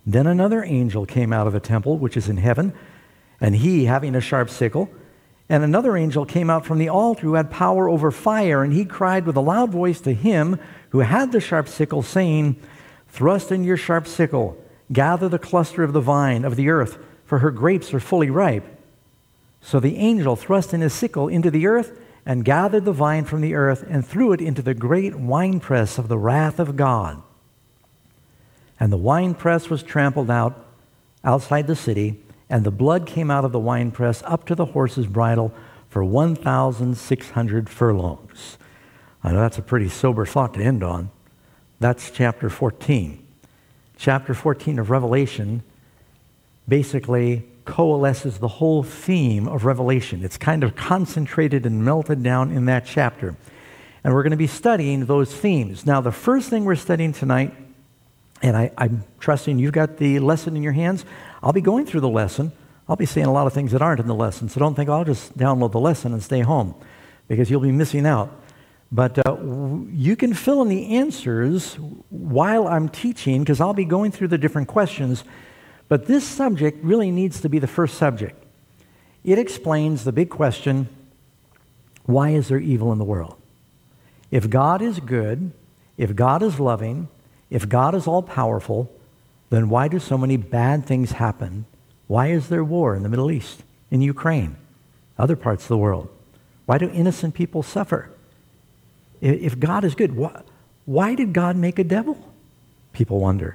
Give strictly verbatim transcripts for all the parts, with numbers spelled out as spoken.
Then another angel came out of the temple, which is in heaven, and he having a sharp sickle. And another angel came out from the altar who had power over fire, and he cried with a loud voice to him who had the sharp sickle, saying, Thrust in your sharp sickle, gather the cluster of the vine of the earth, for her grapes are fully ripe. So the angel thrust in his sickle into the earth, and gathered the vine from the earth, and threw it into the great winepress of the wrath of God. And the winepress was trampled out outside the city, and the blood came out of the winepress up to the horse's bridle for one thousand six hundred furlongs. I know that's a pretty sober thought to end on. That's chapter fourteen. Chapter fourteen of Revelation basically coalesces the whole theme of Revelation. It's kind of concentrated and melted down in that chapter. And we're going to be studying those themes. Now, the first thing we're studying tonight, and I, I'm trusting you've got the lesson in your hands. I'll be going through the lesson. I'll be saying a lot of things that aren't in the lesson, so don't think I'll just download the lesson and stay home, because you'll be missing out. But uh, you can fill in the answers while I'm teaching, because I'll be going through the different questions. But this subject really needs to be the first subject. It explains the big question, why is there evil in the world? If God is good, if God is loving, if God is all-powerful, then why do so many bad things happen? Why is there war in the Middle East, in Ukraine, other parts of the world? Why do innocent people suffer? If God is good, why, why did God make a devil? People wonder.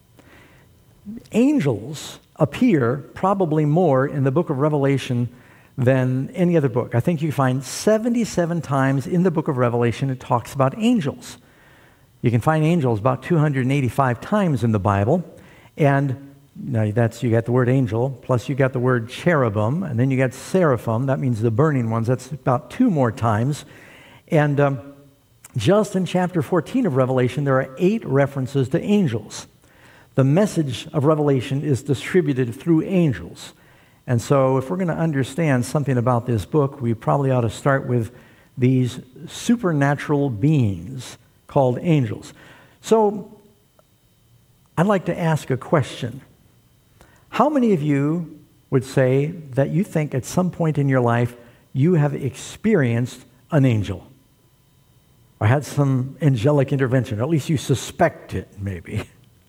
Angels appear probably more in the book of Revelation than any other book. I think you find seventy-seven times in the book of Revelation it talks about angels. You can find angels about two hundred eighty-five times in the Bible, and now that's, you got the word angel, plus you got the word cherubim, and then you got seraphim, that means the burning ones, that's about two more times. And um, just in chapter fourteen of Revelation, there are eight references to angels. The message of Revelation is distributed through angels. And so if we're going to understand something about this book, we probably ought to start with these supernatural beings called angels. So I'd like to ask a question. How many of you would say that you think at some point in your life you have experienced an angel? Or had some angelic intervention, or at least you suspect it, maybe.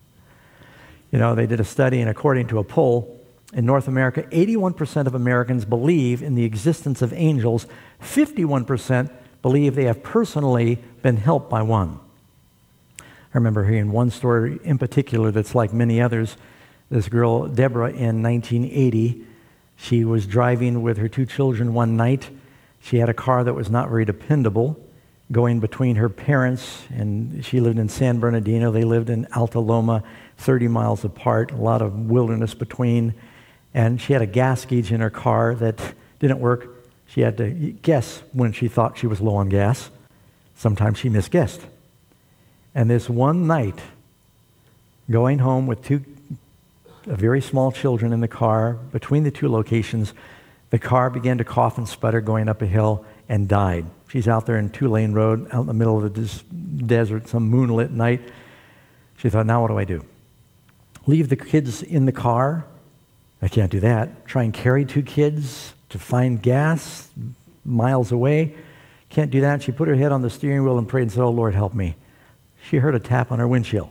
You know, they did a study, and according to a poll in North America, eighty-one percent of Americans believe in the existence of angels. fifty-one percent believe they have personally been helped by one. I remember hearing one story in particular that's like many others. This girl, Deborah, in nineteen eighty, she was driving with her two children one night. She had a car that was not very dependable, going between her parents, and she lived in San Bernardino. They lived in Alta Loma, thirty miles apart, a lot of wilderness between. And she had a gas gauge in her car that didn't work. She had to guess when she thought she was low on gas. Sometimes she misguessed. And this one night, going home with two very small children in the car, between the two locations, the car began to cough and sputter going up a hill and died. She's out there in two-lane road, out in the middle of the desert, some moonlit night. She thought, now what do I do? Leave the kids in the car? I can't do that. Try and carry two kids to find gas miles away? Can't do that. She put her head on the steering wheel and prayed and said, oh, Lord, help me. She heard a tap on her windshield.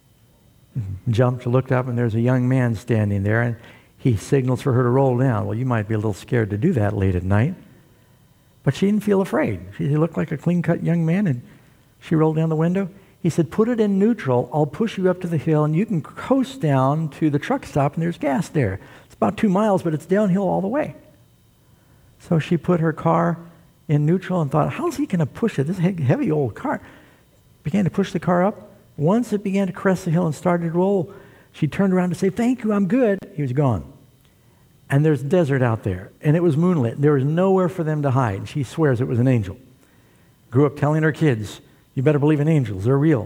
Jumped, looked up, and there's a young man standing there, and he signals for her to roll down. Well, you might be a little scared to do that late at night. But she didn't feel afraid. She looked like a clean-cut young man, and she rolled down the window. He said, put it in neutral. I'll push you up to the hill, and you can coast down to the truck stop, and there's gas there. It's about two miles, but it's downhill all the way. So she put her car in neutral and thought, how's he going to push it? This heavy old car. Began to push the car up. Once it began to crest the hill and started to roll, she turned around to say, thank you, I'm good. He was gone. And there's desert out there, and it was moonlit. There was nowhere for them to hide. She swears it was an angel. Grew up telling her kids, you better believe in angels. They're real.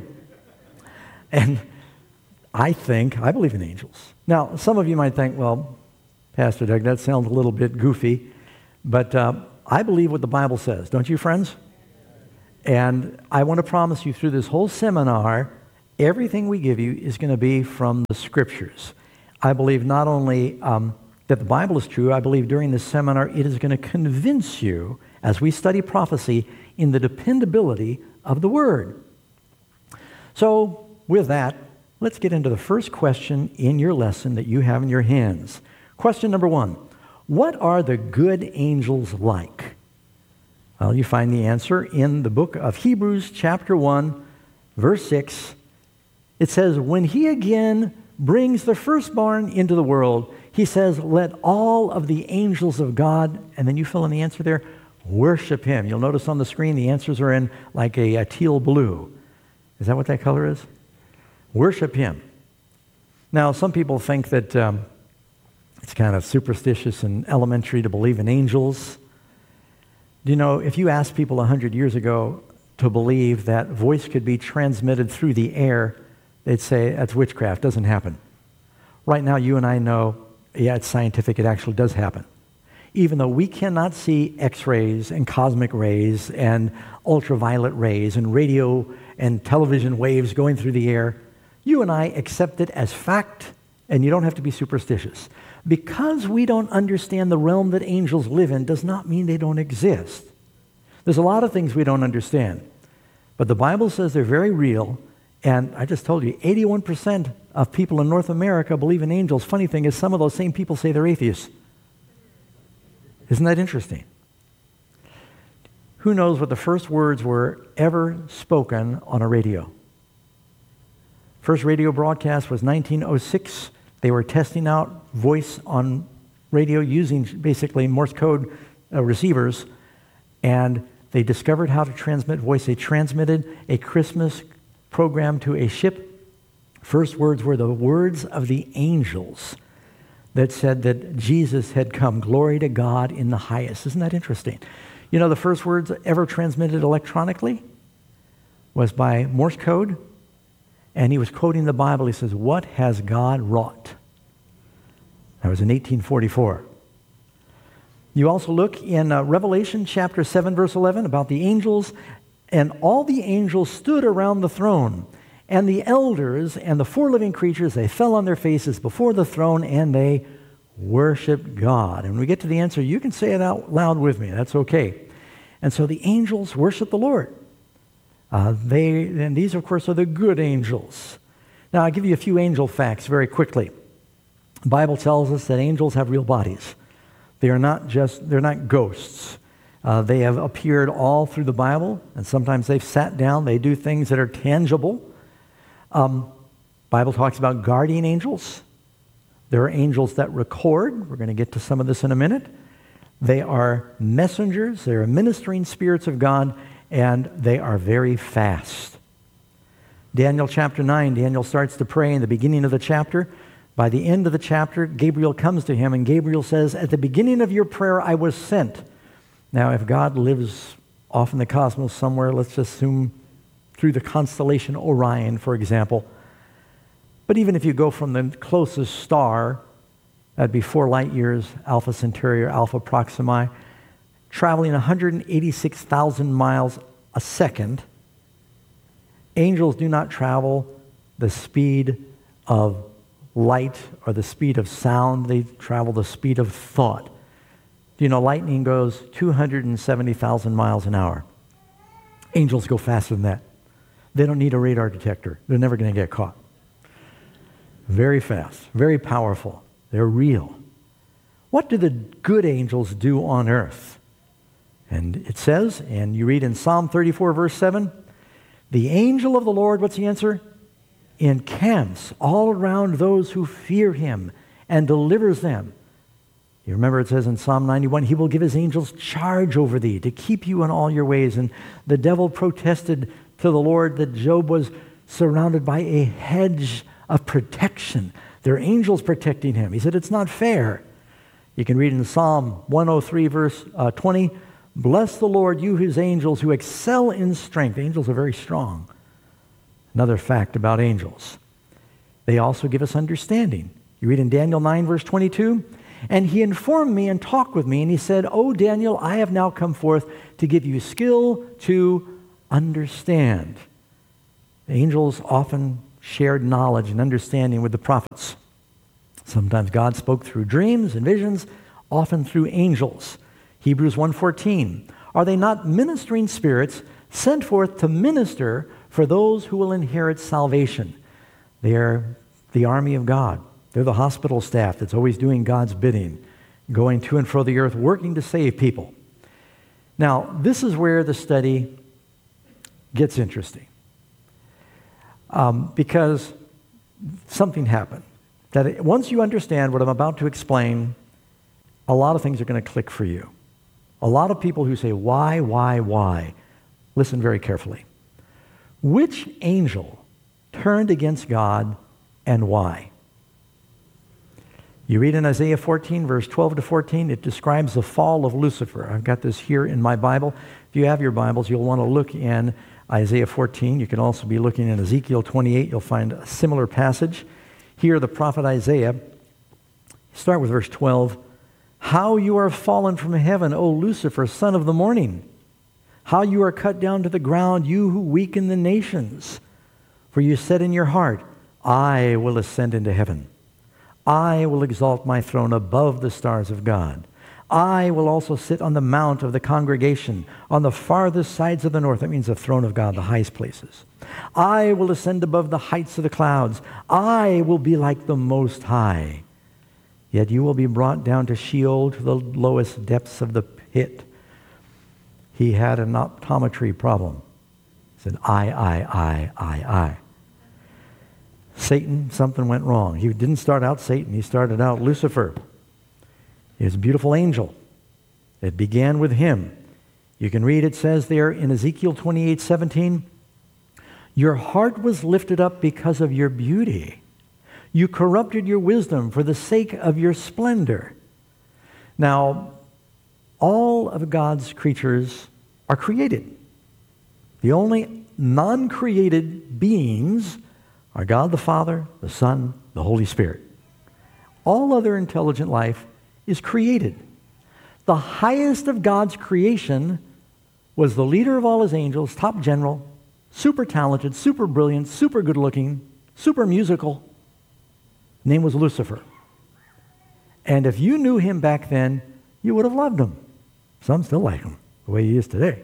And I think, I believe in angels. Now, some of you might think, well, Pastor Doug, that sounds a little bit goofy, but uh, I believe what the Bible says. Don't you, friends? And I want to promise you through this whole seminar Everything we give you is going to be from the Scriptures. I believe not only um, that the Bible is true, I believe during this seminar it is going to convince you, as we study prophecy, in the dependability of the Word. So, with that, let's get into the first question in your lesson that you have in your hands. Question number one, what are the good angels like? Well, you find the answer in the book of Hebrews chapter one, verse six. It says, when he again brings the firstborn into the world, he says, let all of the angels of God, and then you fill in the answer there, worship him. You'll notice on the screen the answers are in like a, a teal blue. Is that what that color is? Worship him. Now, some people think that um, it's kind of superstitious and elementary to believe in angels. You know, if you asked people a hundred years ago to believe that voice could be transmitted through the air, they'd say that's witchcraft, doesn't happen. Right now, you and I know, yeah, it's scientific, it actually does happen. Even though we cannot see X-rays and cosmic rays and ultraviolet rays and radio and television waves going through the air, you and I accept it as fact, and you don't have to be superstitious. Because we don't understand the realm that angels live in does not mean they don't exist. There's a lot of things we don't understand. But the Bible says they're very real, and I just told you, eighty-one percent of people in North America believe in angels. Funny thing is, some of those same people say they're atheists. Isn't that interesting? Who knows what the first words were ever spoken on a radio? First radio broadcast was nineteen oh six. They were testing out voice on radio using basically Morse code uh, receivers, and they discovered how to transmit voice. They transmitted a Christmas program to a ship. First words were the words of the angels that said that Jesus had come. Glory to God in the highest. Isn't that interesting? You know, the first words ever transmitted electronically was by Morse code. And he was quoting the Bible. He says, what has God wrought? That was in eighteen forty-four. You also look in uh, Revelation chapter seven, verse eleven, about the angels. And all the angels stood around the throne. And the elders and the four living creatures, they fell on their faces before the throne, and they worshiped God. And when we get to the answer, you can say it out loud with me. That's okay. And so the angels worship the Lord. Uh, they and these, of course, are the good angels. Now, I'll give you a few angel facts very quickly. The Bible tells us that angels have real bodies. They are not just, they're not ghosts. Uh, they have appeared all through the Bible, and sometimes they've sat down. They do things that are tangible. Um, Bible talks about guardian angels. There are angels that record. We're going to get to some of this in a minute. They are messengers. They are ministering spirits of God, and they are very fast. Daniel chapter nine, Daniel starts to pray in the beginning of the chapter. By the end of the chapter, Gabriel comes to him, and Gabriel says, at the beginning of your prayer, I was sent. Now, if God lives off in the cosmos somewhere, let's just assume through the constellation Orion, for example. But even if you go from the closest star, that'd be four light years, Alpha Centauri or Alpha Proxima, traveling one hundred eighty-six thousand miles a second, angels do not travel the speed of light or the speed of sound. They travel the speed of thought. You know, lightning goes two hundred seventy thousand miles an hour. Angels go faster than that. They don't need a radar detector. They're never going to get caught. Very fast, very powerful. They're real. What do the good angels do on earth? And it says, and you read in Psalm thirty-four, verse seven, the angel of the Lord, what's the answer? Encamps all around those who fear him and delivers them. You remember it says in Psalm ninety-one, he will give his angels charge over thee to keep you in all your ways. And the devil protested to the Lord that Job was surrounded by a hedge of protection. There are angels protecting him. He said, it's not fair. You can read in Psalm one oh three, verse uh, twenty, bless the Lord, you his angels who excel in strength. Angels are very strong. Another fact about angels. They also give us understanding. You read in Daniel nine, verse twenty-two, and he informed me and talked with me, and he said, O Daniel, I have now come forth to give you skill to understand. The angels often shared knowledge and understanding with the prophets. Sometimes God spoke through dreams and visions, often through angels. Hebrews one fourteen, are they not ministering spirits sent forth to minister for those who will inherit salvation? They are the army of God. They're the hospital staff that's always doing God's bidding, going to and fro the earth, working to save people. Now, this is where the study gets interesting. Um, because something happened. That it, once you understand what I'm about to explain, a lot of things are going to click for you. A lot of people who say, why, why, why? Listen very carefully. Which angel turned against God and why? You read in Isaiah fourteen, verse twelve to fourteen, it describes the fall of Lucifer. I've got this here in my Bible. If you have your Bibles, you'll want to look in Isaiah fourteen. You can also be looking in Ezekiel twenty-eight. You'll find a similar passage. Here, the prophet Isaiah, start with verse twelve. How you are fallen from heaven, O Lucifer, son of the morning. How you are cut down to the ground, you who weaken the nations. For you said in your heart, I will ascend into heaven. I will exalt my throne above the stars of God. I will also sit on the mount of the congregation, on the farthest sides of the north. That means the throne of God, the highest places. I will ascend above the heights of the clouds. I will be like the Most High. Yet you will be brought down to Sheol, to the lowest depths of the pit. He had an optometry problem. He said, I, I, I, I, I. Satan, something went wrong. He didn't start out Satan. He started out Lucifer. He was a beautiful angel. It began with him. You can read, it says there in Ezekiel twenty-eight seventeen, your heart was lifted up because of your beauty. You corrupted your wisdom for the sake of your splendor. Now, all of God's creatures are created. The only non-created beings are God the Father, the Son, the Holy Spirit. All other intelligent life is created. The highest of God's creation was the leader of all his angels, top general, super talented, super brilliant, super good looking, super musical. His name was Lucifer. And if you knew him back then, you would have loved him. Some still like him, the way he is today.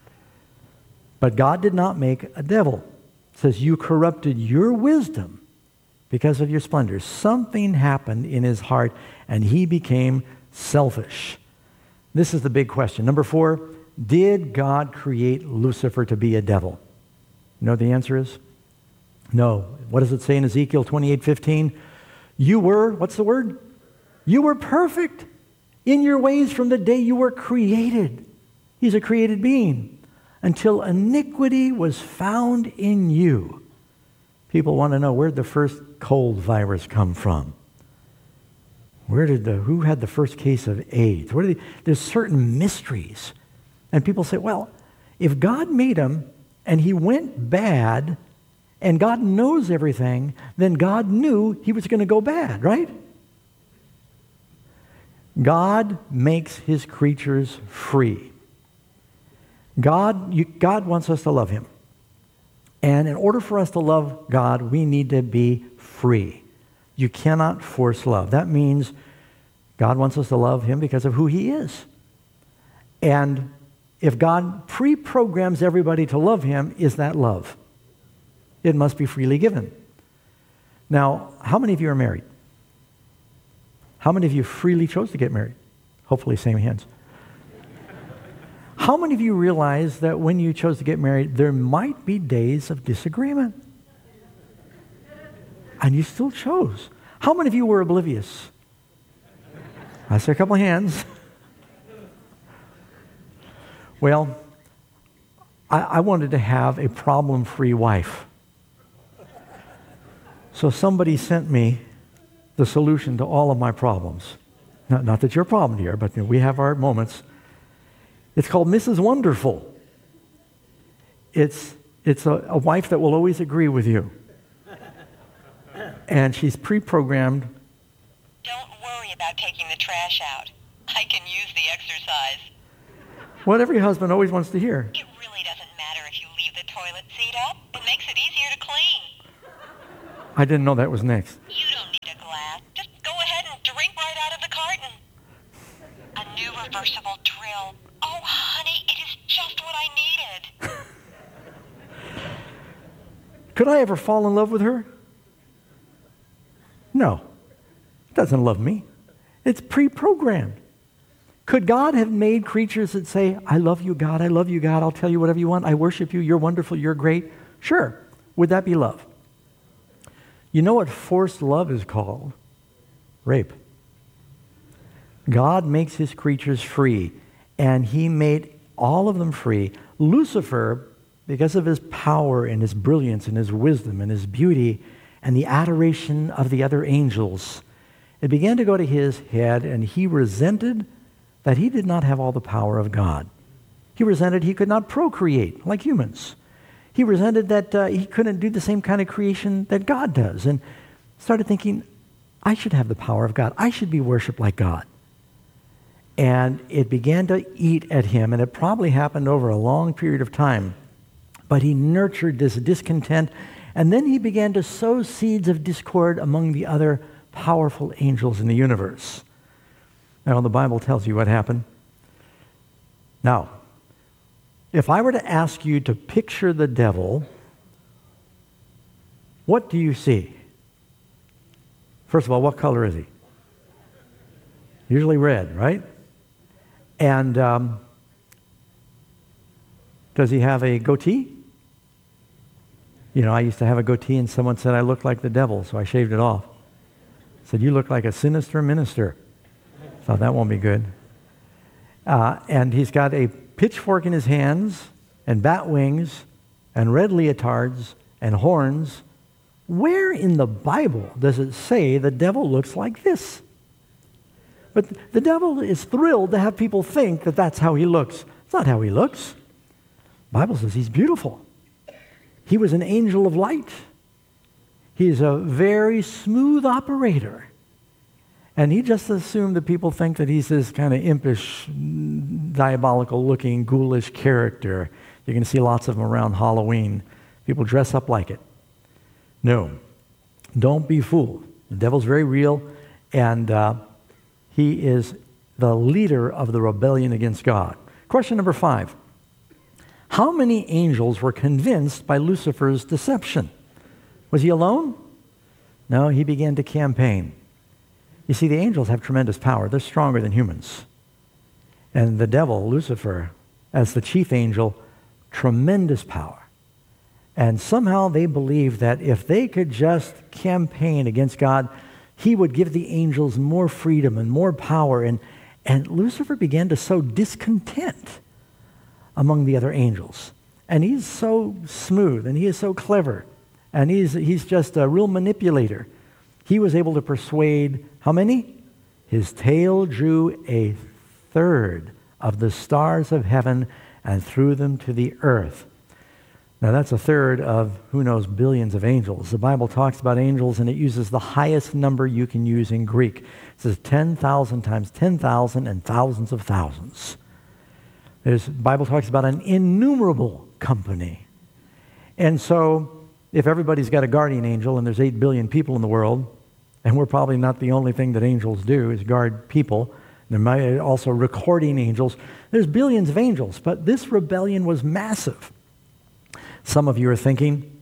But God did not make a devil. It says, you corrupted your wisdom because of your splendor. Something happened in his heart, and he became selfish. This is the big question. Number four, did God create Lucifer to be a devil? You know what the answer is? No. What does it say in Ezekiel twenty-eight fifteen? You were, what's the word? You were perfect in your ways from the day you were created. He's a created being. Until iniquity was found in you. People want to know, where did the first cold virus come from? Where did the, who had the first case of AIDS? Where did they, there's certain mysteries. And people say, well, if God made him and he went bad and God knows everything, then God knew he was going to go bad, right? God makes his creatures free. God, you, God wants us to love him. And in order for us to love God, we need to be free. You cannot force love. That means God wants us to love him because of who he is. And if God pre-programs everybody to love him, is that love? It must be freely given. Now, how many of you are married? How many of you freely chose to get married? Hopefully, same hands. How many of you realize that when you chose to get married, there might be days of disagreement? And you still chose. How many of you were oblivious? I see a couple of hands. Well, I, I wanted to have a problem-free wife. So somebody sent me the solution to all of my problems. Not, not that you're a problem here, but you know, we have our moments. It's called Missus Wonderful. It's, it's a, a wife that will always agree with you. And she's pre-programmed. Don't worry about taking the trash out. I can use the exercise. What every husband always wants to hear. It really doesn't matter if you leave the toilet seat up. It makes it easier to clean. I didn't know that was next. You don't need a glass. Just go ahead and drink right out of the carton. A new reversible drill. Oh, honey, it is just what I needed. Could I ever fall in love with her? No. It doesn't love me. It's pre-programmed. Could God have made creatures that say, I love you, God, I love you, God, I'll tell you whatever you want, I worship you, you're wonderful, you're great? Sure. Would that be love? You know what forced love is called? Rape. God makes his creatures free, and he made all of them free. Lucifer, because of his power and his brilliance and his wisdom and his beauty and the adoration of the other angels, it began to go to his head, and he resented that he did not have all the power of God. He resented he could not procreate like humans. He resented that uh, he couldn't do the same kind of creation that God does, and started thinking, I should have the power of God. I should be worshiped like God. And it began to eat at him, and it probably happened over a long period of time. But he nurtured this discontent, and then he began to sow seeds of discord among the other powerful angels in the universe. Now, the Bible tells you what happened. Now, if I were to ask you to picture the devil, what do you see? First of all, what color is he? Usually red, right? And um, does he have a goatee? You know, I used to have a goatee, and someone said I looked like the devil, so I shaved it off. Said, you look like a sinister minister. Thought that won't be good. Uh, and he's got a pitchfork in his hands, and bat wings, and red leotards, and horns. Where in the Bible does it say the devil looks like this? But the devil is thrilled to have people think that that's how he looks. It's not how he looks. The Bible says he's beautiful. He was an angel of light. He's a very smooth operator. And he just assumed that people think that he's this kind of impish, diabolical-looking, ghoulish character. You're going to see lots of them around Halloween. People dress up like it. No. Don't be fooled. The devil's very real, and uh, he is the leader of the rebellion against God. Question number five. How many angels were convinced by Lucifer's deception? Was he alone? No, he began to campaign. You see, the angels have tremendous power. They're stronger than humans. And the devil, Lucifer, as the chief angel, tremendous power. And somehow they believed that if they could just campaign against God, he would give the angels more freedom and more power. And, and Lucifer began to sow discontent among the other angels. And he's so smooth, and he is so clever, and he's, he's just a real manipulator. He was able to persuade, how many? His tail drew a third of the stars of heaven and threw them to the earth. Now that's a third of, who knows, billions of angels. The Bible talks about angels, and it uses the highest number you can use in Greek. It says ten thousand times ten thousand and thousands of thousands. There's, the Bible talks about an innumerable company. And so, if everybody's got a guardian angel, and there's eight billion people in the world, and we're probably not the only thing that angels do is guard people. There might be also recording angels. There's billions of angels, but this rebellion was massive. Some of you are thinking,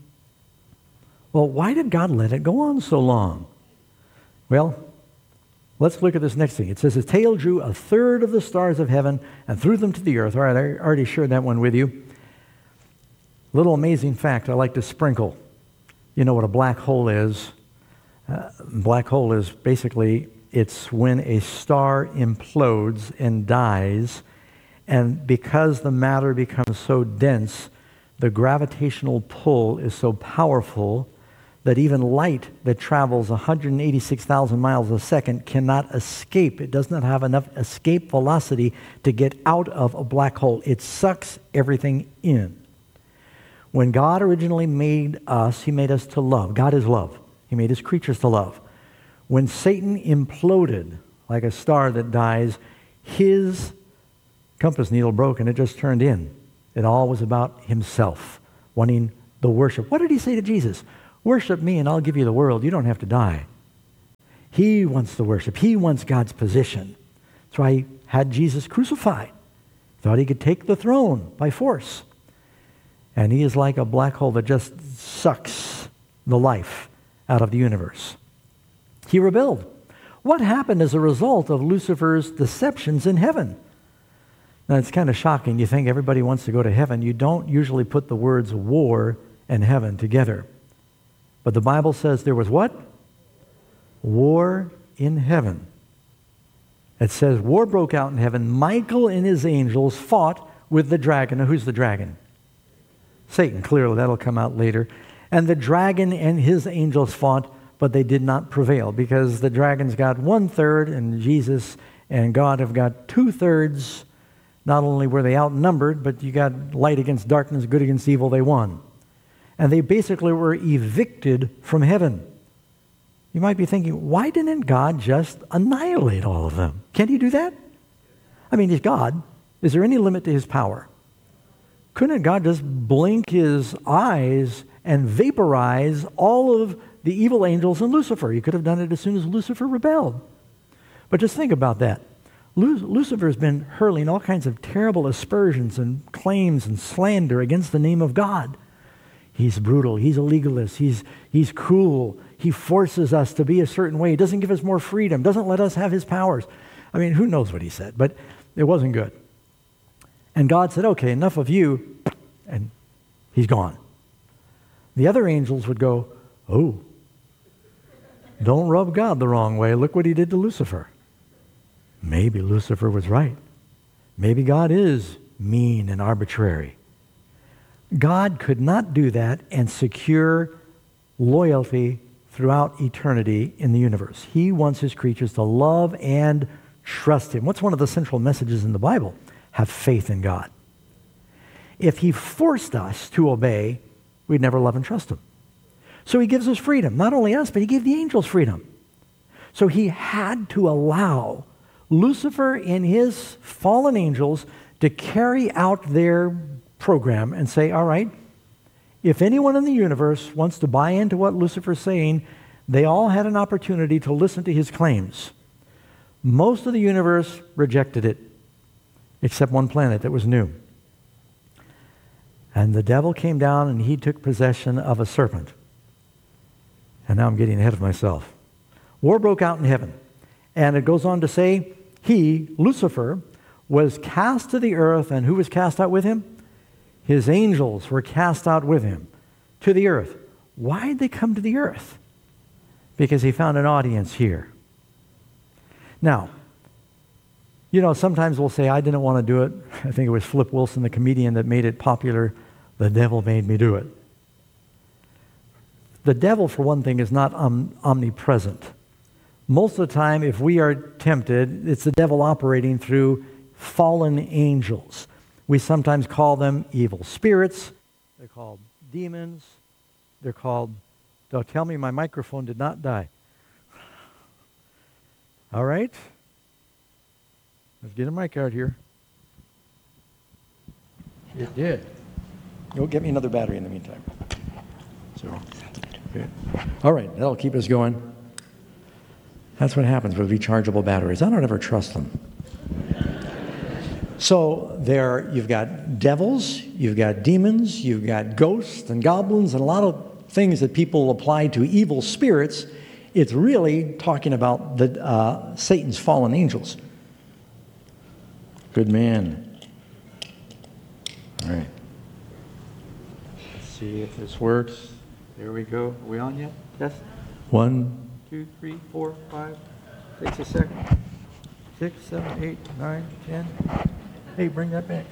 well, why did God let it go on so long? Well, let's look at this next thing. It says, his tail drew a third of the stars of heaven and threw them to the earth. All right, I already shared that one with you. Little amazing fact I like to sprinkle. You know what a black hole is. Uh, black hole is basically, it's when a star implodes and dies, and because the matter becomes so dense, the gravitational pull is so powerful that even light that travels one hundred eighty-six thousand miles a second cannot escape. It does not have enough escape velocity to get out of a black hole. It sucks everything in. When God originally made us, he made us to love. God is love. He made his creatures to love. When Satan imploded like a star that dies, his compass needle broke and it just turned in. It all was about himself, wanting the worship. What did he say to Jesus? Worship me and I'll give you the world. You don't have to die. He wants the worship. He wants God's position. That's why he had Jesus crucified. Thought he could take the throne by force. And he is like a black hole that just sucks the life out of the universe. He rebelled. What happened as a result of Lucifer's deceptions in heaven? Now, it's kind of shocking. You think everybody wants to go to heaven. You don't usually put the words war and heaven together. But the Bible says there was what? War in heaven. It says war broke out in heaven. Michael and his angels fought with the dragon. Now, who's the dragon? Satan, clearly. That'll come out later. And the dragon and his angels fought, but they did not prevail because the dragon's got one-third and Jesus and God have got two-thirds. Not only were they outnumbered, but you got light against darkness, good against evil, they won. And they basically were evicted from heaven. You might be thinking, why didn't God just annihilate all of them? Can't he do that? I mean, he's God. Is there any limit to his power? Couldn't God just blink his eyes and vaporize all of the evil angels and Lucifer? He could have done it as soon as Lucifer rebelled. But just think about that. Lucifer has been hurling all kinds of terrible aspersions and claims and slander against the name of God. He's brutal. He's a legalist. He's, he's cruel. He forces us to be a certain way. He doesn't give us more freedom. Doesn't let us have his powers. I mean, who knows what he said, but it wasn't good. And God said, okay, enough of you, and he's gone. The other angels would go, oh, don't rub God the wrong way. Look what he did to Lucifer. Maybe Lucifer was right. Maybe God is mean and arbitrary. God could not do that and secure loyalty throughout eternity in the universe. He wants his creatures to love and trust him. What's one of the central messages in the Bible? Have faith in God. If he forced us to obey, we'd never love and trust him. So he gives us freedom. Not only us, but he gave the angels freedom. So he had to allow Lucifer and his fallen angels to carry out their program and say, all right, if anyone in the universe wants to buy into what Lucifer's saying, they all had an opportunity to listen to his claims. Most of the universe rejected it, except one planet that was new. And the devil came down and he took possession of a serpent. And now I'm getting ahead of myself. War broke out in heaven. And it goes on to say, he, Lucifer, was cast to the earth, and who was cast out with him? His angels were cast out with him to the earth. Why did they come to the earth? Because he found an audience here. Now, you know, sometimes we'll say, I didn't want to do it. I think it was Flip Wilson, the comedian, that made it popular. The devil made me do it. The devil, for one thing, is not om- omnipresent. Most of the time, if we are tempted, it's the devil operating through fallen angels. We sometimes call them evil spirits. They're called demons. They're called, don't tell me my microphone did not die. All right. Let's get a mic out here. It did. You'll get me another battery in the meantime. So, okay. All right, that'll keep us going. That's what happens with rechargeable batteries. I don't ever trust them. So there, you've got devils, you've got demons, you've got ghosts and goblins, and a lot of things that people apply to evil spirits. It's really talking about the uh, Satan's fallen angels. Good man. All right. Let's see if this works. There we go. Are we on yet? Yes. One. Two, three, four, five. Takes a second. Six, seven, eight, nine, ten. Hey, bring that back.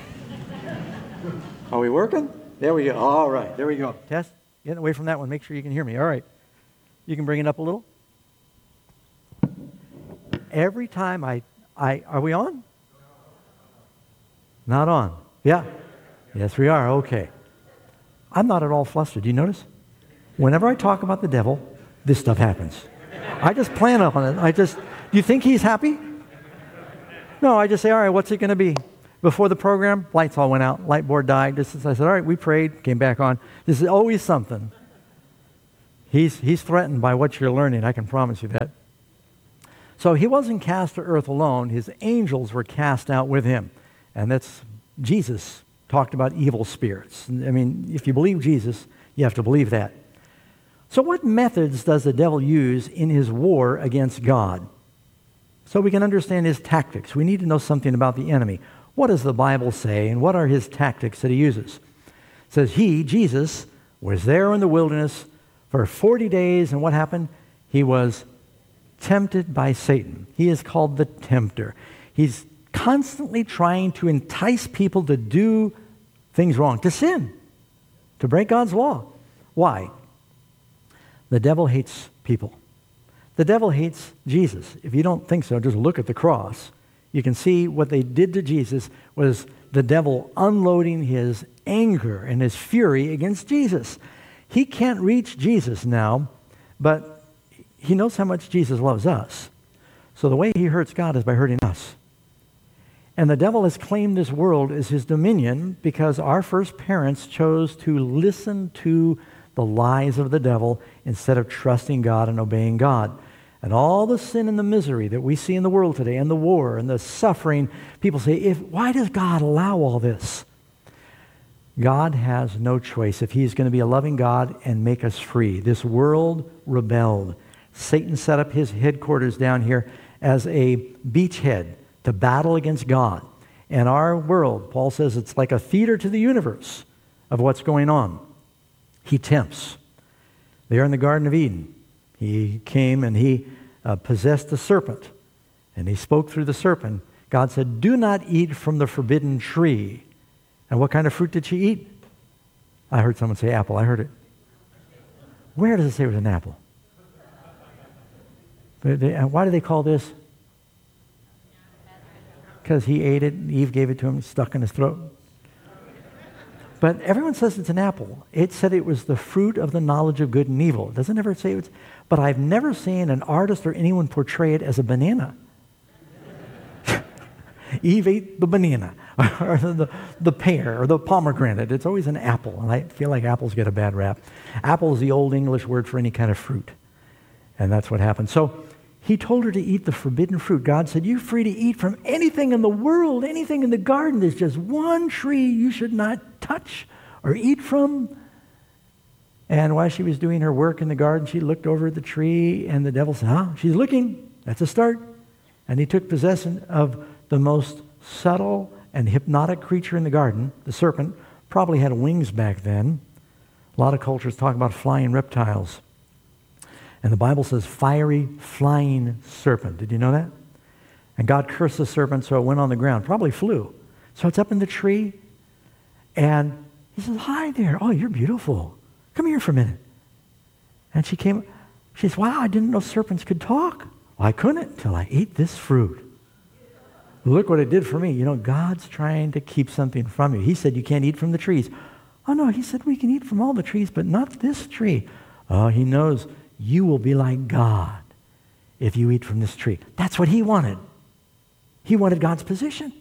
Are we working? There we go. All right, there we go. Test. Get away from that one. Make sure you can hear me. All right. You can bring it up a little. Every time I, I, are we on? Not on. Yeah. Yes, we are. Okay. I'm not at all flustered. Do you notice? Whenever I talk about the devil, this stuff happens. I just plan on it. I just, do you think he's happy? No, I just say, all right, what's it going to be? Before the program, lights all went out. Light board died. Just as I said, all right, we prayed, came back on. This is always something. He's, he's threatened by what you're learning, I can promise you that. So he wasn't cast to earth alone. His angels were cast out with him. And that's, Jesus talked about evil spirits. I mean, if you believe Jesus, you have to believe that. So what methods does the devil use in his war against God? So we can understand his tactics. We need to know something about the enemy. What does the Bible say, and what are his tactics that he uses? It says he, Jesus, was there in the wilderness for forty days, and what happened? He was tempted by Satan. He is called the tempter. He's constantly trying to entice people to do things wrong, to sin, to break God's law. Why? The devil hates people. The devil hates Jesus. If you don't think so, just look at the cross. You can see what they did to Jesus was the devil unloading his anger and his fury against Jesus. He can't reach Jesus now, but he knows how much Jesus loves us. So the way he hurts God is by hurting us. And the devil has claimed this world as his dominion because our first parents chose to listen to the lies of the devil instead of trusting God and obeying God. And all the sin and the misery that we see in the world today, and the war and the suffering, people say, "If why does God allow all this?" God has no choice if he's going to be a loving God and make us free. This world rebelled. Satan set up his headquarters down here as a beachhead to battle against God. And our world, Paul says, it's like a theater to the universe of what's going on. He tempts. There in the Garden of Eden, he came and he uh, possessed the serpent. And he spoke through the serpent. God said, "Do not eat from the forbidden tree." And what kind of fruit did she eat? I heard someone say apple. I heard it. Where does it say it was an apple? But they, uh, why do they call this? Because he ate it, and Eve gave it to him, stuck in his throat. But everyone says it's an apple. It said it was the fruit of the knowledge of good and evil. It doesn't ever say it's, but I've never seen an artist or anyone portray it as a banana. Eve ate the banana, or the, the pear, or the pomegranate. It's always an apple, and I feel like apples get a bad rap. Apple is the old English word for any kind of fruit, and that's what happened. So he told her to eat the forbidden fruit. God said, "You're free to eat from anything in the world, anything in the garden. There's just one tree you should not touch or eat from." And while she was doing her work in the garden, she looked over at the tree, and the devil said, "Huh, she's looking. That's a start." And he took possession of the most subtle and hypnotic creature in the garden. The serpent probably had wings back then. A lot of cultures talk about flying reptiles. And the Bible says fiery flying serpent. Did you know that? And God cursed the serpent so it went on the ground. Probably flew. So it's up in the tree. And he says, "Hi there. Oh, you're beautiful. Come here for a minute." And she came. She says, "Wow, I didn't know serpents could talk." "Well, I couldn't until I ate this fruit. Look what it did for me." You know, God's trying to keep something from you. He said you can't eat from the trees. "Oh, no," he said, "we can eat from all the trees, but not this tree." Oh, he knows you will be like God if you eat from this tree. That's what he wanted. He wanted God's position.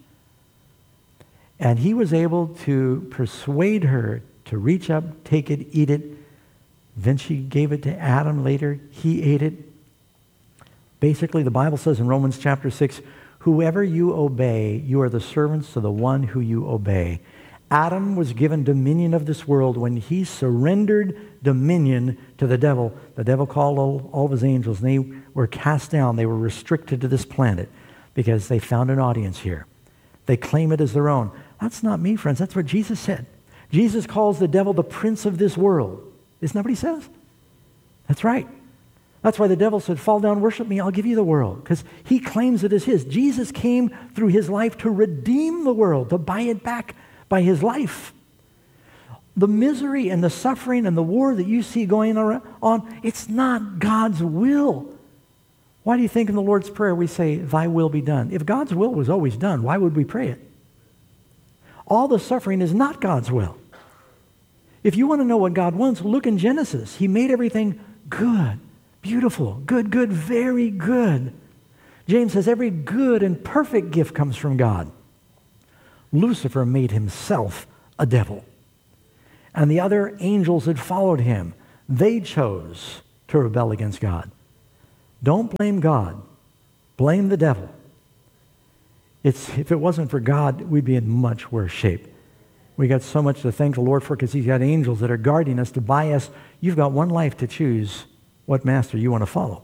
And he was able to persuade her to reach up, take it, eat it. Then she gave it to Adam later. He ate it. Basically, the Bible says in Romans chapter six, "Whoever you obey, you are the servants to the one who you obey." Adam was given dominion of this world when he surrendered dominion to the devil. The devil called all, all of his angels, and they were cast down. They were restricted to this planet because they found an audience here. They claim it as their own. That's not me, friends. That's what Jesus said. Jesus calls the devil the prince of this world. Isn't that what he says? That's right. That's why the devil said, "Fall down, worship me, I'll give you the world." Because he claims it as his. Jesus came through his life to redeem the world, to buy it back by his life. The misery and the suffering and the war that you see going on, it's not God's will. Why do you think in the Lord's Prayer we say, "Thy will be done"? If God's will was always done, why would we pray it? All the suffering is not God's will. If you want to know what God wants, look in Genesis. He made everything good. Beautiful, good, good, very good. James says every good and perfect gift comes from God. Lucifer made himself a devil. And the other angels had followed him. They chose to rebel against God. Don't blame God. Blame the devil. It's, if it wasn't for God, we'd be in much worse shape. We got so much to thank the Lord for because he's got angels that are guarding us to buy us. You've got one life to choose what master you want to follow.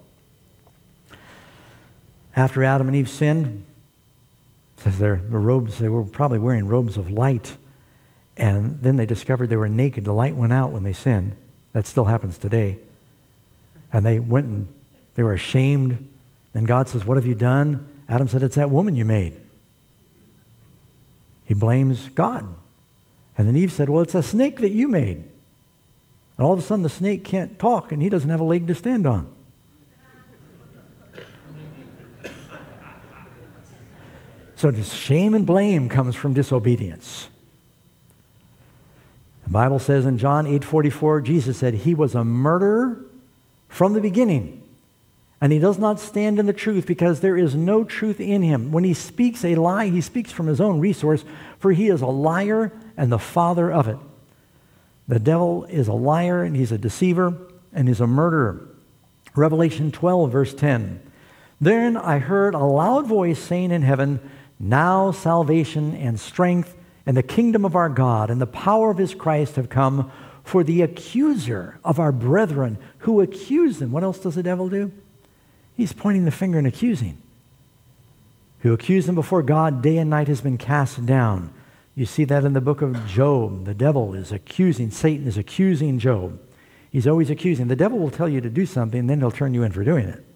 After Adam and Eve sinned, it says their the robes, they were probably wearing robes of light. And then they discovered they were naked. The light went out when they sinned. That still happens today. And they went and they were ashamed. And God says, what have you done? Adam said, it's that woman you made. He blames God. And then Eve said, well, it's a snake that you made. And all of a sudden the snake can't talk and he doesn't have a leg to stand on. So just shame and blame comes from disobedience. The Bible says in John eight forty-four, Jesus said he was a murderer from the beginning. And he does not stand in the truth because there is no truth in him. When he speaks a lie, he speaks from his own resource, for he is a liar and the father of it. The devil is a liar and he's a deceiver and he's a murderer. Revelation twelve, verse ten. Then I heard a loud voice saying in heaven, now salvation and strength and the kingdom of our God and the power of his Christ have come, for the accuser of our brethren who accused them. What else does the devil do? He's pointing the finger and accusing. Who accused them before God day and night has been cast down. You see that in the book of Job. The devil is accusing, Satan is accusing Job. He's always accusing. The devil will tell you to do something, and then he'll turn you in for doing it.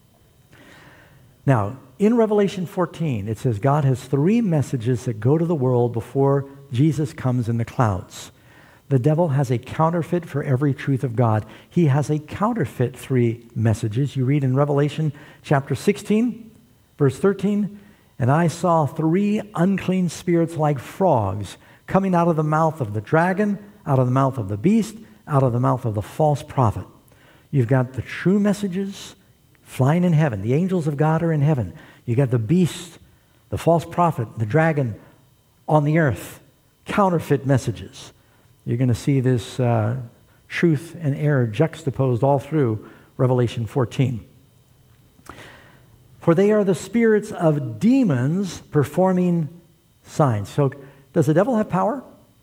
Now, in Revelation fourteen, it says God has three messages that go to the world before Jesus comes in the clouds. The devil has a counterfeit for every truth of God. He has a counterfeit three messages. You read in Revelation chapter sixteen, verse thirteen, and I saw three unclean spirits like frogs coming out of the mouth of the dragon, out of the mouth of the beast, out of the mouth of the false prophet. You've got the true messages flying in heaven. The angels of God are in heaven. You got the beast, the false prophet, the dragon on the earth. Counterfeit messages. You're going to see this uh, truth and error juxtaposed all through Revelation fourteen. For they are the spirits of demons performing signs. So does the devil have power?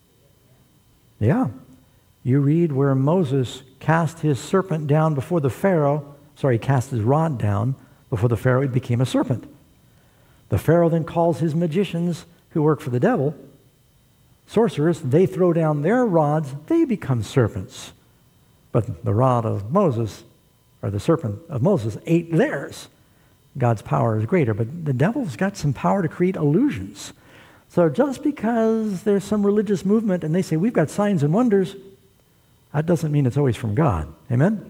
Yeah. You read where Moses cast his serpent down before the Pharaoh. Sorry, cast his rod down before the Pharaoh. It became a serpent. The Pharaoh then calls his magicians who work for the devil, sorcerers. They throw down their rods. They become serpents. But the rod of Moses, or the serpent of Moses, ate theirs. God's power is greater. But the devil's got some power to create illusions. So just because there's some religious movement and they say, we've got signs and wonders, that doesn't mean it's always from God. Amen?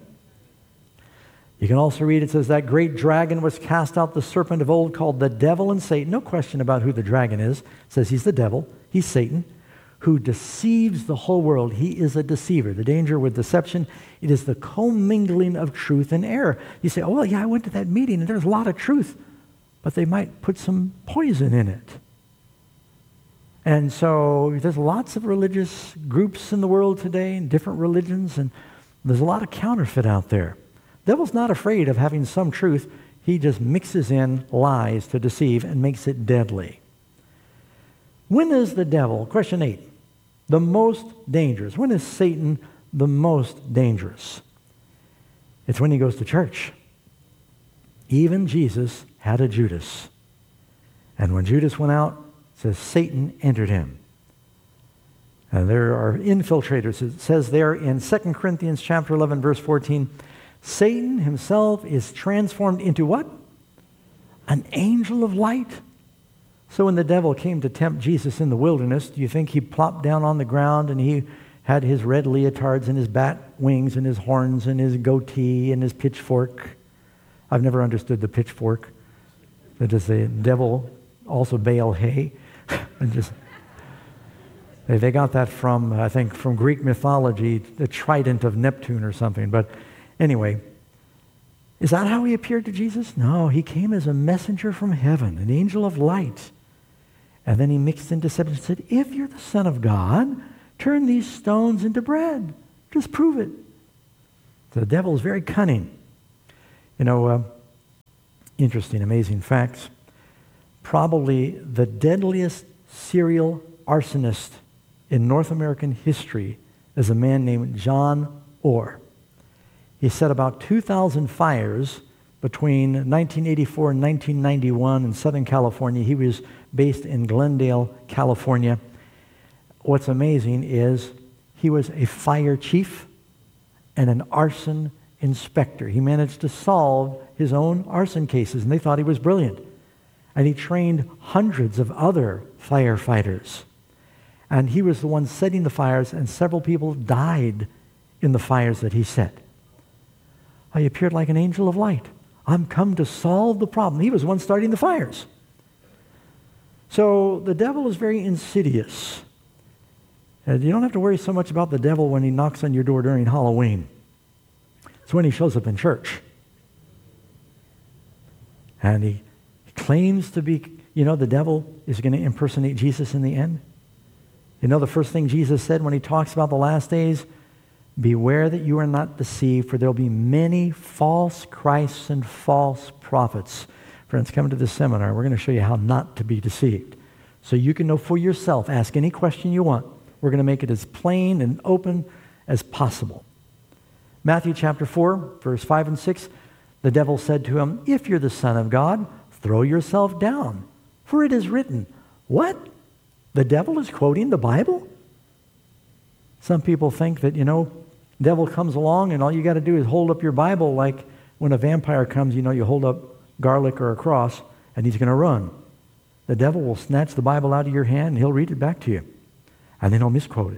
You can also read, it says, that great dragon was cast out, the serpent of old, called the devil and Satan. No question about who the dragon is. It says he's the devil. He's Satan, who deceives the whole world. He is a deceiver. The danger with deception, it is the commingling of truth and error. You say, oh, well, yeah, I went to that meeting and there's a lot of truth, but they might put some poison in it. And so there's lots of religious groups in the world today and different religions, and there's a lot of counterfeit out there. The devil's not afraid of having some truth. He just mixes in lies to deceive and makes it deadly. When is the devil, question eight, the most dangerous? When is Satan the most dangerous? It's when he goes to church. Even Jesus had a Judas. And when Judas went out, it says Satan entered him. And there are infiltrators. It says there in Second Corinthians chapter eleven, verse fourteen, Satan himself is transformed into what? An angel of light. So when the devil came to tempt Jesus in the wilderness, do you think he plopped down on the ground and he had his red leotards and his bat wings and his horns and his goatee and his pitchfork? I've never understood the pitchfork. But does the devil also bale hay? and just they, they got that from, I think, from Greek mythology, the trident of Neptune or something. But anyway, is that how he appeared to Jesus? No, he came as a messenger from heaven, an angel of light. And then he mixed in deception and said, if you're the Son of God, turn these stones into bread. Just prove it. The devil is very cunning. You know, uh, interesting, amazing facts. Probably the deadliest serial arsonist in North American history is a man named John Orr. He set about two thousand fires between nineteen eighty-four and nineteen ninety-one in Southern California. He was based in Glendale, California. What's amazing is he was a fire chief and an arson inspector. He managed to solve his own arson cases, and they thought he was brilliant. And he trained hundreds of other firefighters. And he was the one setting the fires, and several people died in the fires that he set. He appeared like an angel of light. I'm come to solve the problem. He was the one starting the fires. So the devil is very insidious. And you don't have to worry so much about the devil when he knocks on your door during Halloween. It's when he shows up in church. And he, he claims to be, you know, the devil is going to impersonate Jesus in the end. You know the first thing Jesus said when he talks about the last days? Beware that you are not deceived, for there will be many false Christs and false prophets. Friends, come to this seminar. We're going to show you how not to be deceived. So you can know for yourself. Ask any question you want. We're going to make it as plain and open as possible. Matthew chapter four, verse five and six. The devil said to him, if you're the Son of God, throw yourself down, for it is written. What? The devil is quoting the Bible? Some people think that, you know, devil comes along and all you got to do is hold up your Bible like when a vampire comes, you know, you hold up garlic or a cross and he's going to run. The devil will snatch the Bible out of your hand and he'll read it back to you. And then he'll misquote it.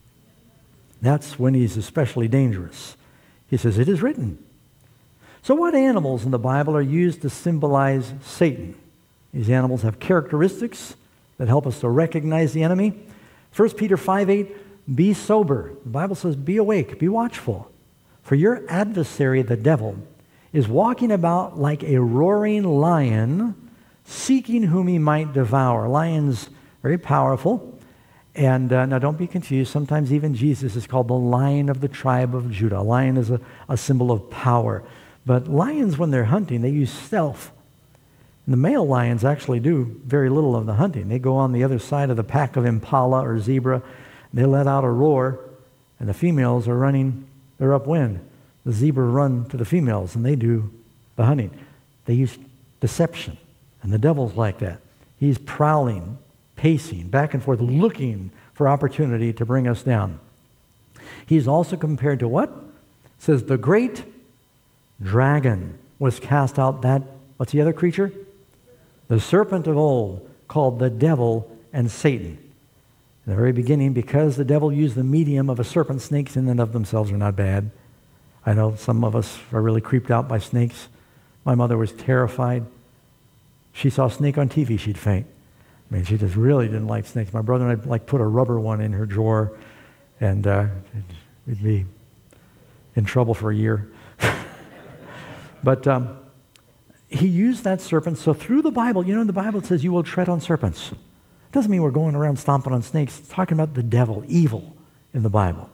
That's when he's especially dangerous. He says, it is written. So what animals in the Bible are used to symbolize Satan? These animals have characteristics that help us to recognize the enemy. First Peter five eight, be sober. The Bible says, be awake, be watchful. For your adversary, the devil, is walking about like a roaring lion, seeking whom he might devour. Lion's very powerful. And uh, now don't be confused. Sometimes even Jesus is called the Lion of the tribe of Judah. A lion is a, a symbol of power. But lions, when they're hunting, they use stealth. And the male lions actually do very little of the hunting. They go on the other side of the pack of impala or zebra. They let out a roar, and the females are running, they're upwind. The zebra run to the females, and they do the hunting. They use deception, and the devil's like that. He's prowling, pacing, back and forth, looking for opportunity to bring us down. He's also compared to what? It says, the great dragon was cast out. That, what's the other creature? The serpent of old, called the devil and Satan. In the very beginning, because the devil used the medium of a serpent, snakes in and of themselves are not bad. I know some of us are really creeped out by snakes. My mother was terrified. She saw a snake on T V, she'd faint. I mean, she just really didn't like snakes. My brother and I like put a rubber one in her drawer, and uh, we'd be in trouble for a year. But um, he used that serpent. So through the Bible, you know, the Bible says you will tread on serpents. It doesn't mean we're going around stomping on snakes. It's talking about the devil, evil in the Bible.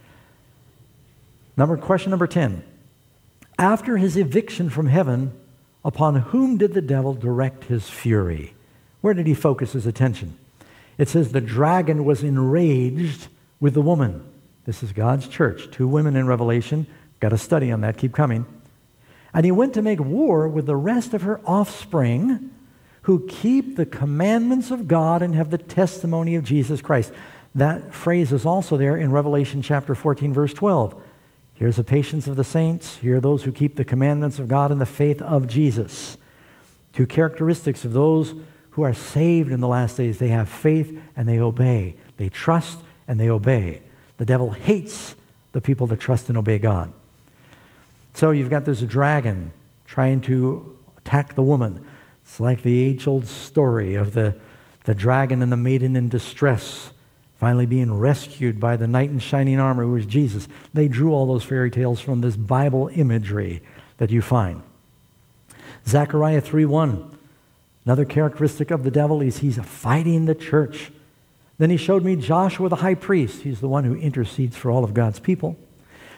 Number question number ten. After his eviction from heaven, upon whom did the devil direct his fury? Where did he focus his attention? It says the dragon was enraged with the woman. This is God's church. Two women in Revelation. Got a study on that. Keep coming. And he went to make war with the rest of her offspring who keep the commandments of God and have the testimony of Jesus Christ. That phrase is also there in Revelation chapter fourteen, verse twelve. Here's the patience of the saints. Here are those who keep the commandments of God and the faith of Jesus. Two characteristics of those who are saved in the last days. They have faith and they obey. They trust and they obey. The devil hates the people that trust and obey God. So you've got this dragon trying to attack the woman. It's like the age-old story of the, the dragon and the maiden in distress finally being rescued by the knight in shining armor who was Jesus. They drew all those fairy tales from this Bible imagery that you find. Zechariah three one. Another characteristic of the devil is he's fighting the church. Then he showed me Joshua the high priest. He's the one who intercedes for all of God's people.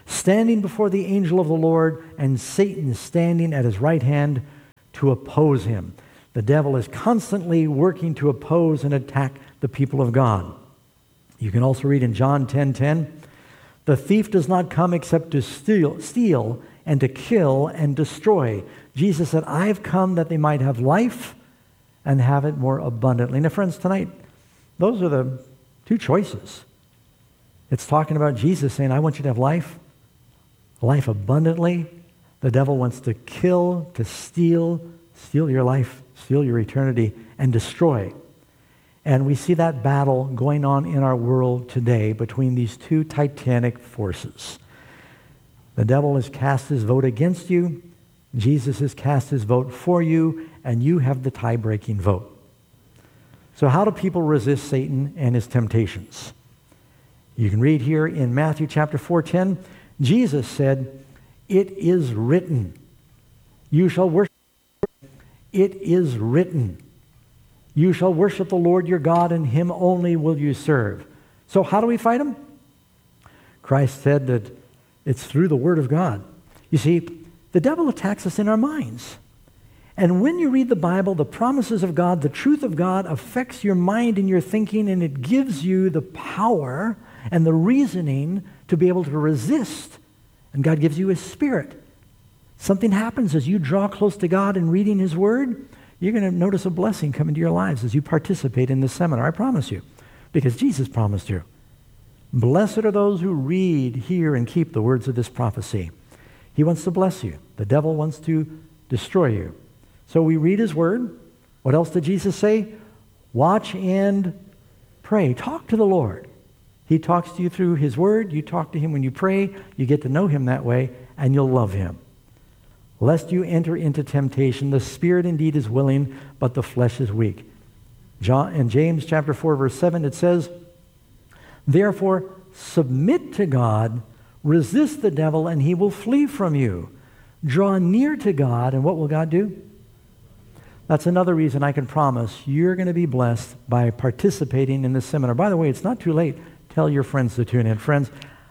standing before the angel of the Lord, and Satan standing at his right hand to oppose him. The devil is constantly working to oppose and attack the people of God. You can also read in John ten ten, the thief does not come except to steal, steal and to kill and destroy. Jesus said, I've come that they might have life and have it more abundantly. Now, friends, tonight, those are the two choices. It's talking about Jesus saying, I want you to have life, life abundantly. The devil wants to kill, to steal, steal your life, steal your eternity, and destroy. And we see that battle going on in our world today between these two titanic forces. The devil has cast his vote against you. Jesus has cast his vote for you, and you have the tie-breaking vote. So how do people resist Satan and his temptations? You can read here in Matthew chapter four ten, Jesus said, it is written, you shall worship. It is written, you shall worship the Lord your God, and him only will you serve. So how do we fight him? Christ said that it's through the word of God. You see, the devil attacks us in our minds. And when you read the Bible, the promises of God, the truth of God affects your mind and your thinking, and it gives you the power and the reasoning to be able to resist. And God gives you his Spirit. Something happens as you draw close to God and reading his word. You're going to notice a blessing come into your lives as you participate in this seminar. I promise you, because Jesus promised you. Blessed are those who read, hear, and keep the words of this prophecy. He wants to bless you. The devil wants to destroy you. So we read his word. What else did Jesus say? Watch and pray. Talk to the Lord. He talks to you through his word. You talk to him when you pray. You get to know him that way, and you'll love him. Lest you enter into temptation, the spirit indeed is willing, but the flesh is weak. John, in James chapter four, verse seven, it says, therefore, submit to God, resist the devil, and he will flee from you. Draw near to God, and what will God do? That's another reason I can promise you're going to be blessed by participating in this seminar. By the way, it's not too late. Tell your friends to tune in. Friends,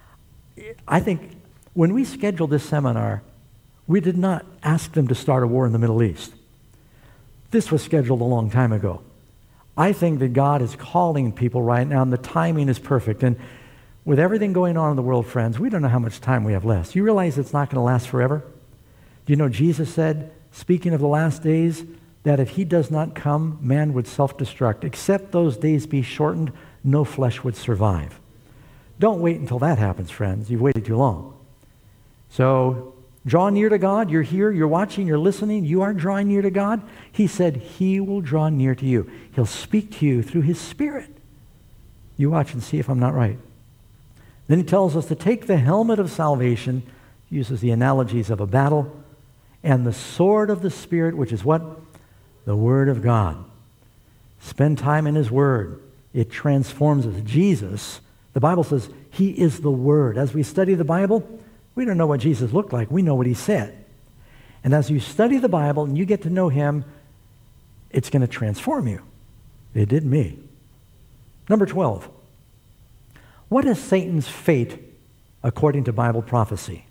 I think when we scheduled this seminar, we did not ask them to start a war in the Middle East. This was scheduled a long time ago. I think that God is calling people right now, and the timing is perfect. And with everything going on in the world, friends, we don't know how much time we have left. You realize it's not going to last forever? Do you know Jesus said, speaking of the last days, that if he does not come, man would self-destruct. Except those days be shortened, no flesh would survive. Don't wait until that happens, friends. You've waited too long. So draw near to God. You're here, you're watching, you're listening. You are drawing near to God. He said he will draw near to you. He'll speak to you through his Spirit. You watch and see if I'm not right. Then he tells us to take the helmet of salvation, uses the analogies of a battle, and the sword of the Spirit, which is what? The Word of God. Spend time in his Word. It transforms us. Jesus, the Bible says, he is the Word. As we study the Bible, we don't know what Jesus looked like. We know what he said. And as you study the Bible and you get to know him, it's going to transform you. It did me. Number twelve. What is Satan's fate according to Bible prophecy?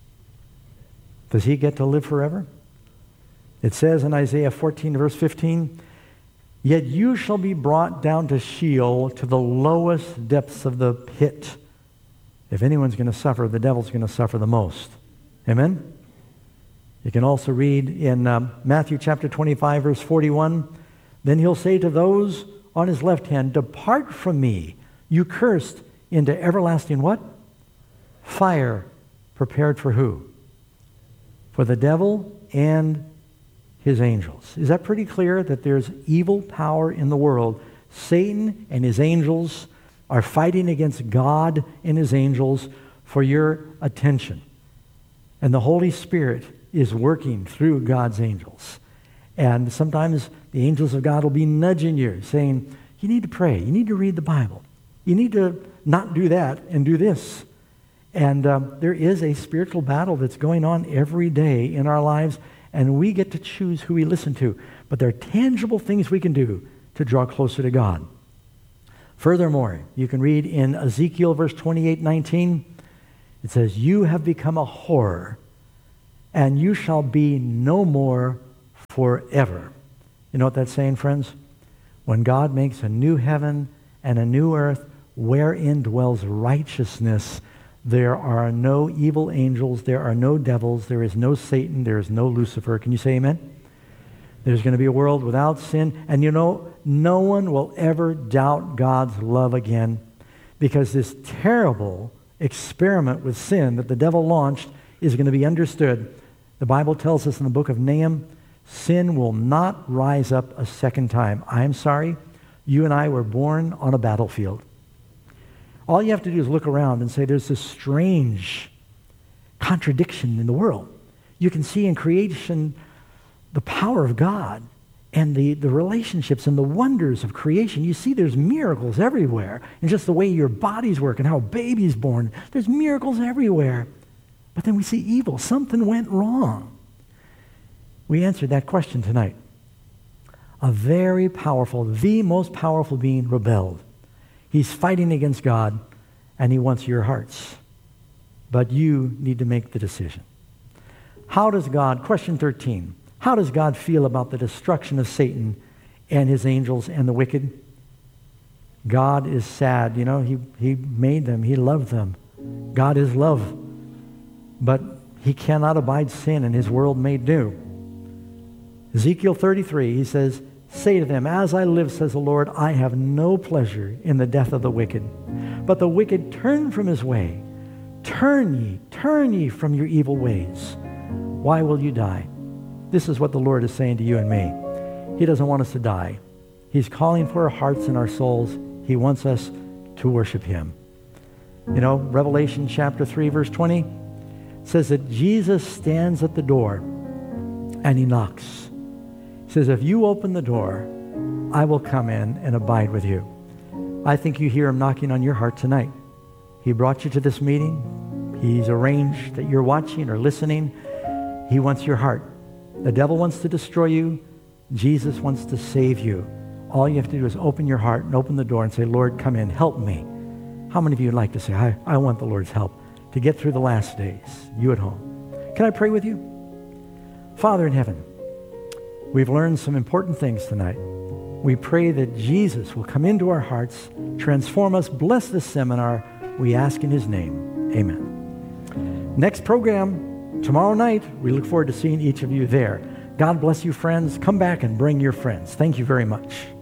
Does he get to live forever? It says in Isaiah fourteen, verse fifteen, yet you shall be brought down to Sheol, to the lowest depths of the pit. If anyone's going to suffer, the devil's going to suffer the most. Amen? You can also read in uh, Matthew chapter twenty-five, verse forty-one, then he'll say to those on his left hand, depart from me, you cursed, into everlasting what? Fire, prepared for who? For the devil and his angels. Is that pretty clear that there's evil power in the world? Satan and his angels are fighting against God and his angels for your attention. And the Holy Spirit is working through God's angels. And sometimes the angels of God will be nudging you, saying, you need to pray. You need to read the Bible. You need to not do that and do this. And um, there is a spiritual battle that's going on every day in our lives, and we get to choose who we listen to. But there are tangible things we can do to draw closer to God. Furthermore, you can read in Ezekiel verse twenty-eight nineteen, It says, you have become a horror, and you shall be no more forever. You know what that's saying, friends? When God makes a new heaven and a new earth wherein dwells righteousness, there are no evil angels, there are no devils, there is no Satan, there is no Lucifer. Can you say amen? There's going to be a world without sin. And you know, no one will ever doubt God's love again, because this terrible experiment with sin that the devil launched is going to be understood. The Bible tells us in the book of Nahum, sin will not rise up a second time. I'm sorry, you and I were born on a battlefield. All you have to do is look around and say there's this strange contradiction in the world. You can see in creation the power of God and the, the relationships and the wonders of creation. You see there's miracles everywhere. And just the way your bodies work and how a baby's born, there's miracles everywhere. But then we see evil. Something went wrong. We answered that question tonight. A very powerful, the most powerful being rebelled. He's fighting against God, and he wants your hearts. But you need to make the decision. How does God, question thirteen, how does God feel about the destruction of Satan and his angels and the wicked? God is sad. You know, he, he made them. He loved them. God is love. But he cannot abide sin, and his world made new. Ezekiel thirty-three, he says, say to them, as I live, says the Lord, I have no pleasure in the death of the wicked. But the wicked turn from his way. Turn ye, turn ye from your evil ways. Why will you die? This is what the Lord is saying to you and me. He doesn't want us to die. He's calling for our hearts and our souls. He wants us to worship him. You know, Revelation chapter three, verse twenty says that Jesus stands at the door and he knocks. He says, if you open the door, I will come in and abide with you. I think you hear him knocking on your heart tonight. He brought you to this meeting. He's arranged that you're watching or listening. He wants your heart. The devil wants to destroy you. Jesus wants to save you. All you have to do is open your heart and open the door and say, Lord, come in, help me. How many of you would like to say, I, I want the Lord's help to get through the last days? You at home. Can I pray with you? Father in heaven, we've learned some important things tonight. We pray that Jesus will come into our hearts, transform us, bless this seminar. We ask in his name. Amen. Next program, tomorrow night. We look forward to seeing each of you there. God bless you, friends. Come back and bring your friends. Thank you very much.